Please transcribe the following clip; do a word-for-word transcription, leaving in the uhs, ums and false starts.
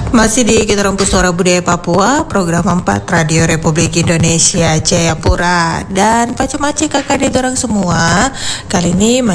Masih di Kita Rangkus Suara Budaya Papua, program empat Radio Republik Indonesia Jayapura dan Pacemaci kakak di dorang semua. Kali ini